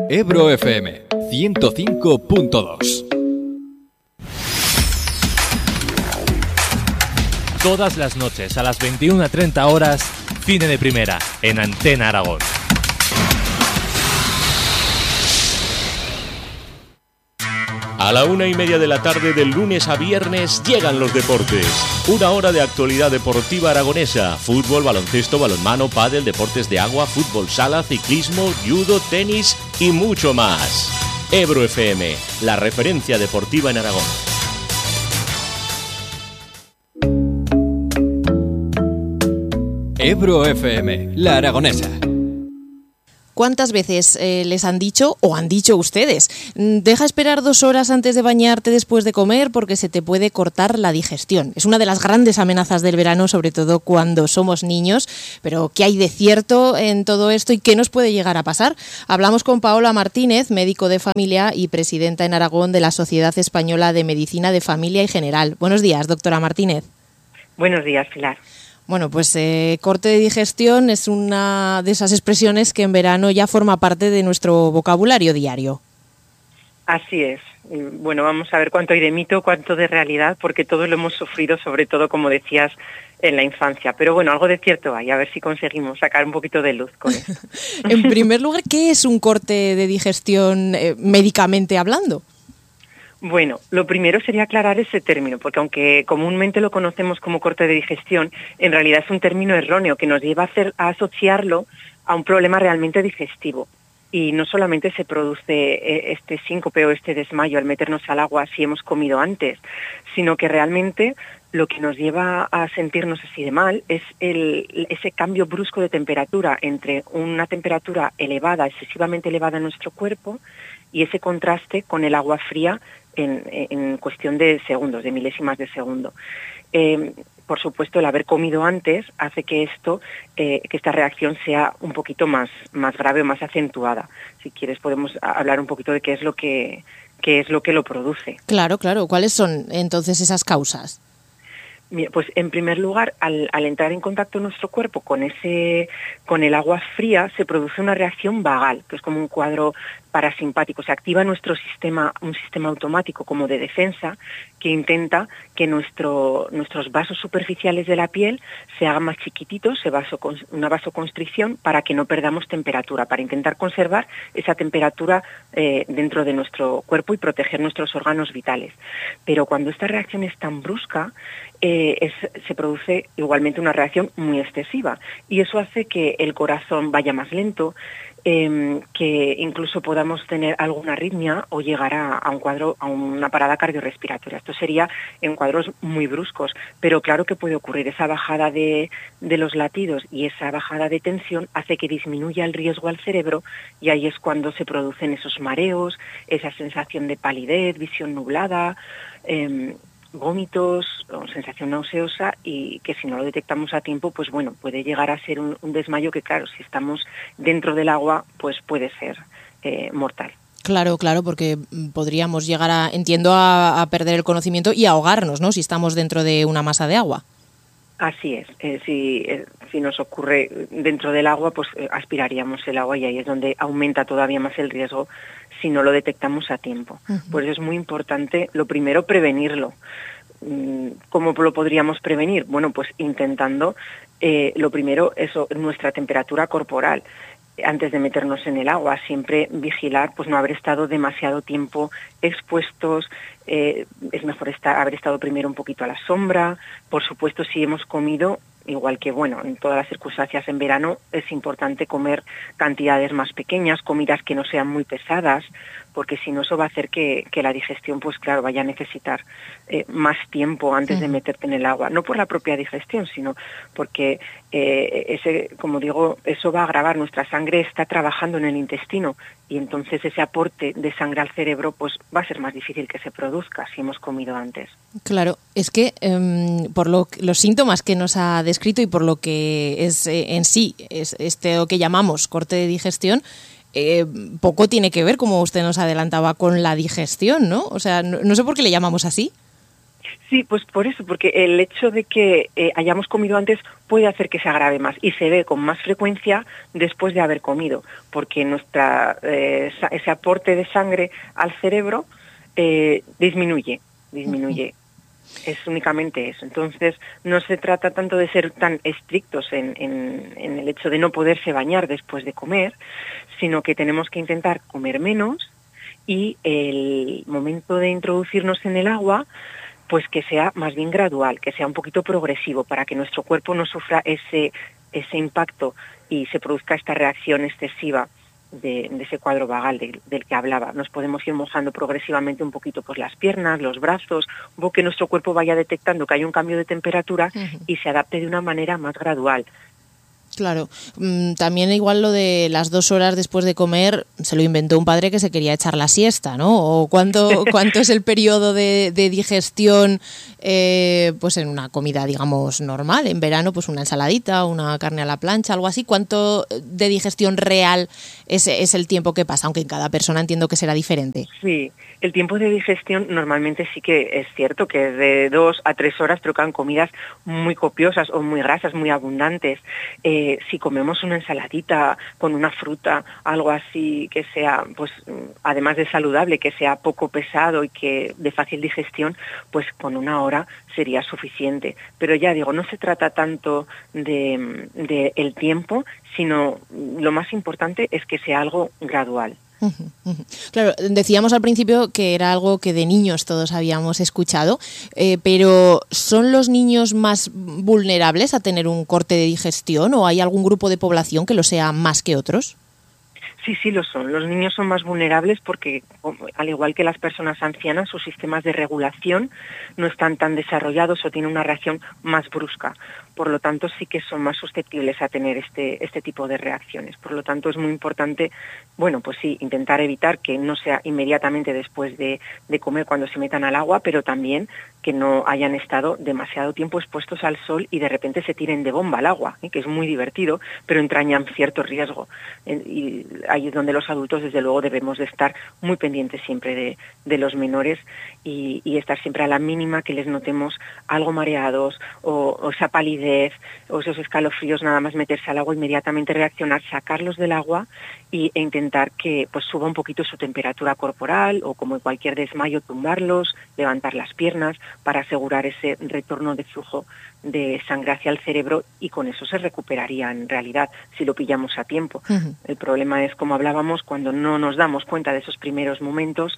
Ebro FM 105.2. Todas las noches a las 21:30 horas, Cine de Primera, en Antena Aragón. A la 1:30 de la tarde del lunes a viernes llegan los deportes. Una hora de actualidad deportiva aragonesa. Fútbol, baloncesto, balonmano, pádel, deportes de agua, fútbol sala, ciclismo, judo, tenis y mucho más. Ebro FM, la referencia deportiva en Aragón. Ebro FM, la aragonesa. ¿Cuántas veces les han dicho o han dicho ustedes? Deja esperar 2 horas antes de bañarte después de comer porque se te puede cortar la digestión. Es una de las grandes amenazas del verano, sobre todo cuando somos niños. Pero ¿qué hay de cierto en todo esto y qué nos puede llegar a pasar? Hablamos con Paola Martínez, médico de familia y presidenta en Aragón de la Sociedad Española de Medicina de Familia y General. Buenos días, doctora Martínez. Buenos días, Pilar. Bueno, pues corte de digestión es una de esas expresiones que en verano ya forma parte de nuestro vocabulario diario. Así es. Bueno, vamos a ver cuánto hay de mito, cuánto de realidad, porque todos lo hemos sufrido, sobre todo, como decías, en la infancia. Pero bueno, algo de cierto hay, a ver si conseguimos sacar un poquito de luz con eso. En primer lugar, ¿qué es un corte de digestión médicamente hablando? Bueno, lo primero sería aclarar ese término, porque aunque comúnmente lo conocemos como corte de digestión, en realidad es un término erróneo que nos lleva a asociarlo a un problema realmente digestivo. Y no solamente se produce este síncope o este desmayo al meternos al agua si hemos comido antes, sino que realmente lo que nos lleva a sentirnos así de mal es ese cambio brusco de temperatura entre una temperatura elevada, excesivamente elevada en nuestro cuerpo, y ese contraste con el agua fría en cuestión de segundos, de milésimas de segundo. Por supuesto, el haber comido antes hace que esta reacción sea un poquito más grave o más acentuada. Si quieres podemos hablar un poquito de qué es lo que lo produce. Claro. ¿Cuáles son entonces esas causas? Pues en primer lugar, al entrar en contacto nuestro cuerpo con el agua fría, se produce una reacción vagal, que es como un cuadro parasimpático. Se activa un sistema automático como de defensa que intenta que nuestros vasos superficiales de la piel se hagan más chiquititos, una vasoconstricción para que no perdamos temperatura, para intentar conservar esa temperatura dentro de nuestro cuerpo y proteger nuestros órganos vitales. Pero cuando esta reacción es tan brusca, se produce igualmente una reacción muy excesiva y eso hace que el corazón vaya más lento, que incluso podamos tener alguna arritmia o llegar a una parada cardiorrespiratoria. Esto sería en cuadros muy bruscos, pero claro que puede ocurrir. Esa bajada de los latidos y esa bajada de tensión hace que disminuya el riesgo al cerebro y ahí es cuando se producen esos mareos, esa sensación de palidez, visión nublada, vómitos o sensación nauseosa y que si no lo detectamos a tiempo, pues bueno, puede llegar a ser un desmayo que claro, si estamos dentro del agua, pues puede ser mortal. Claro, porque podríamos llegar a perder el conocimiento y ahogarnos, ¿no? Si estamos dentro de una masa de agua. Así es. Si nos ocurre dentro del agua, pues aspiraríamos el agua y ahí es donde aumenta todavía más el riesgo si no lo detectamos a tiempo. Uh-huh. Por eso es muy importante, lo primero, prevenirlo. ¿Cómo lo podríamos prevenir? Bueno, pues intentando, lo primero, nuestra temperatura corporal. Antes de meternos en el agua, siempre vigilar, pues no haber estado demasiado tiempo expuestos, es mejor haber estado primero un poquito a la sombra. Por supuesto, si hemos comido, igual que bueno, en todas las circunstancias en verano, es importante comer cantidades más pequeñas, comidas que no sean muy pesadas, porque si no eso va a hacer que la digestión, pues claro, vaya a necesitar más tiempo antes de meterte en el agua. No por la propia digestión, sino porque como digo, eso va a agravar. Nuestra sangre está trabajando en el intestino y entonces ese aporte de sangre al cerebro pues va a ser más difícil que se produzca si hemos comido antes. Claro, es que por los síntomas que nos ha descrito y por lo que es en sí es lo que llamamos corte de digestión, poco tiene que ver, como usted nos adelantaba, con la digestión, ¿no? O sea, no sé por qué le llamamos así. Sí, pues por eso, porque el hecho de que hayamos comido antes puede hacer que se agrave más y se ve con más frecuencia después de haber comido, porque ese aporte de sangre al cerebro disminuye. Es únicamente eso. Entonces, no se trata tanto de ser tan estrictos en el hecho de no poderse bañar después de comer, sino que tenemos que intentar comer menos y el momento de introducirnos en el agua, pues que sea más bien gradual, que sea un poquito progresivo, para que nuestro cuerpo no sufra ese impacto y se produzca esta reacción excesiva de ese cuadro vagal del que hablaba. Nos podemos ir mojando progresivamente un poquito pues las piernas, los brazos, un poco que nuestro cuerpo vaya detectando que hay un cambio de temperatura y se adapte de una manera más gradual. Claro, también igual lo de las 2 horas después de comer se lo inventó un padre que se quería echar la siesta, ¿no? ¿O cuánto es el periodo de digestión pues en una comida, digamos, normal? En verano, pues una ensaladita, una carne a la plancha, algo así. ¿Cuánto de digestión real es el tiempo que pasa? Aunque en cada persona entiendo que será diferente. Sí, el tiempo de digestión normalmente sí que es cierto que es de 2 a 3 horas, pero que comidas muy copiosas o muy grasas, muy abundantes. Si comemos una ensaladita con una fruta, algo así que sea, pues además de saludable, que sea poco pesado y que de fácil digestión, pues con 1 hora sería suficiente. Pero ya digo, no se trata tanto de el tiempo, sino lo más importante es que sea algo gradual. Claro, decíamos al principio que era algo que de niños todos habíamos escuchado, pero ¿son los niños más vulnerables a tener un corte de digestión o hay algún grupo de población que lo sea más que otros? Sí, lo son. Los niños son más vulnerables porque, al igual que las personas ancianas, sus sistemas de regulación no están tan desarrollados o tienen una reacción más brusca. Por lo tanto, sí que son más susceptibles a tener este tipo de reacciones. Por lo tanto, es muy importante, pues sí, intentar evitar que no sea inmediatamente después de comer cuando se metan al agua, pero también que no hayan estado demasiado tiempo expuestos al sol y de repente se tiren de bomba al agua, que es muy divertido, pero entrañan cierto riesgo. Y ahí es donde los adultos, desde luego, debemos de estar muy pendientes siempre de los menores y estar siempre a la mínima que les notemos algo mareados o esa palidez o esos escalofríos, nada más meterse al agua, inmediatamente reaccionar, sacarlos del agua e intentar que pues suba un poquito su temperatura corporal o, como en cualquier desmayo, tumbarlos, levantar las piernas para asegurar ese retorno de flujo de sangre hacia el cerebro, y con eso se recuperaría en realidad si lo pillamos a tiempo. El problema es, como hablábamos, cuando no nos damos cuenta de esos primeros momentos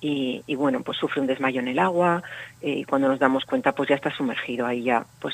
y pues sufre un desmayo en el agua, y cuando nos damos cuenta pues ya está sumergido, ahí ya pues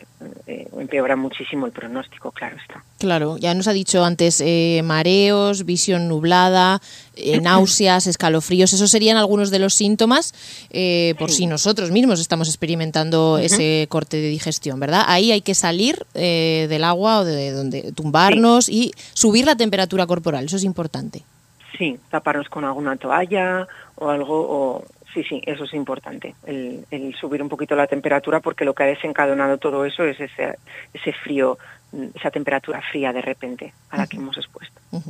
empeora muchísimo el pronóstico, claro está. Claro, ya nos ha dicho antes mareos, visión nublada, náuseas, escalofríos, esos serían algunos de los síntomas por si nosotros mismos estamos experimentando ese corte de digestión, ¿verdad? Ahí hay que salir del agua o de donde tumbarnos y subir la temperatura corporal, eso es importante. Sí, taparnos con alguna toalla o algo, sí, eso es importante, el subir un poquito la temperatura, porque lo que ha desencadenado todo eso es ese frío, esa temperatura fría de repente a la que hemos expuesto.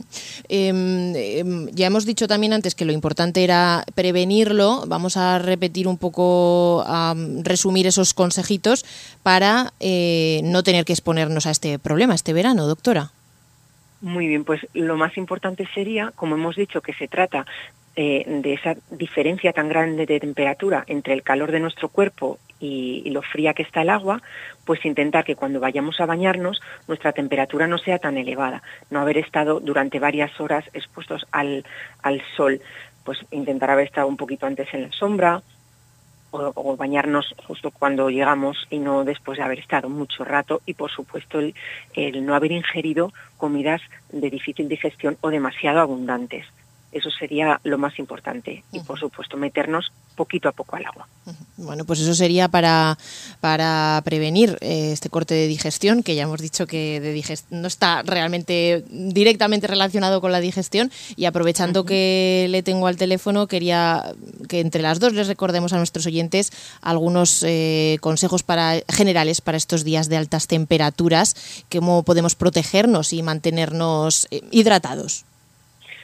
Ya hemos dicho también antes que lo importante era prevenirlo. Vamos a repetir un poco, a resumir esos consejitos para no tener que exponernos a este problema este verano, doctora. Muy bien, pues lo más importante sería, como hemos dicho, que se trata de esa diferencia tan grande de temperatura entre el calor de nuestro cuerpo y lo fría que está el agua, pues intentar que cuando vayamos a bañarnos nuestra temperatura no sea tan elevada, no haber estado durante varias horas expuestos al sol, pues intentar haber estado un poquito antes en la sombra o bañarnos justo cuando llegamos y no después de haber estado mucho rato, y por supuesto el no haber ingerido comidas de difícil digestión o demasiado abundantes. Eso sería lo más importante. Y, por supuesto, meternos poquito a poco al agua. Bueno, pues eso sería para prevenir este corte de digestión, que ya hemos dicho que no está realmente directamente relacionado con la digestión. Y aprovechando que le tengo al teléfono, quería que entre las dos les recordemos a nuestros oyentes algunos consejos generales para estos días de altas temperaturas, cómo podemos protegernos y mantenernos hidratados.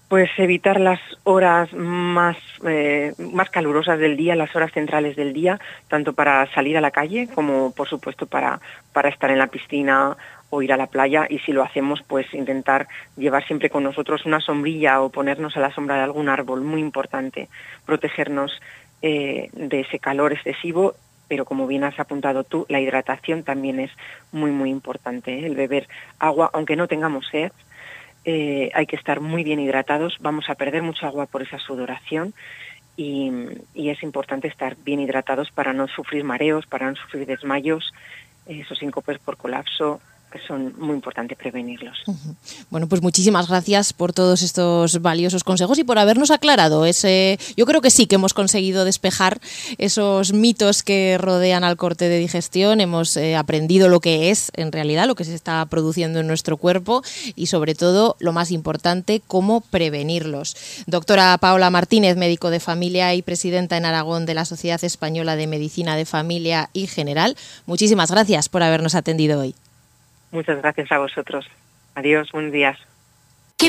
Pues evitar las horas más calurosas del día, las horas centrales del día, tanto para salir a la calle como, por supuesto, para estar en la piscina o ir a la playa. Y si lo hacemos, pues intentar llevar siempre con nosotros una sombrilla o ponernos a la sombra de algún árbol. Muy importante protegernos de ese calor excesivo. Pero como bien has apuntado tú, la hidratación también es muy, muy importante, ¿eh? El beber agua, aunque no tengamos sed, hay que estar muy bien hidratados. Vamos a perder mucha agua por esa sudoración y es importante estar bien hidratados para no sufrir mareos, para no sufrir desmayos, esos síncopes por colapso. Son muy importantes prevenirlos. Bueno, pues muchísimas gracias por todos estos valiosos consejos y por habernos aclarado yo creo que sí que hemos conseguido despejar esos mitos que rodean al corte de digestión. Hemos aprendido lo que es en realidad, lo que se está produciendo en nuestro cuerpo y sobre todo, lo más importante, cómo prevenirlos. Doctora Paola Martínez, médico de familia y presidenta en Aragón de la Sociedad Española de Medicina de Familia y General, muchísimas gracias por habernos atendido hoy. Muchas gracias a vosotros. Adiós, buenos días.